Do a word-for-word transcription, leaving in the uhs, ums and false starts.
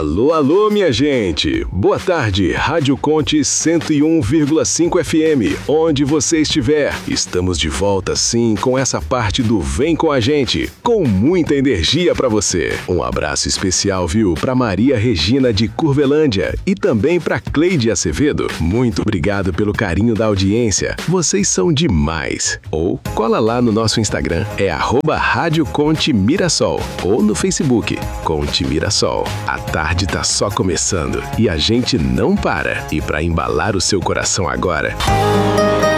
Alô, alô, minha gente! Boa tarde, Rádio Conte cento e um vírgula cinco F M, onde você estiver. Estamos de volta, sim, com essa parte do Vem Com a Gente, com muita energia pra você. Um abraço especial, viu, pra Maria Regina de Curvelândia e também pra Cleide Acevedo. Muito obrigado pelo carinho da audiência. Vocês são demais. Ou cola lá no nosso Instagram, é arroba Rádio Conte Mirassol, ou no Facebook, Conte Mirassol. A tarde tá só começando e a gente não para. E pra embalar o seu coração agora...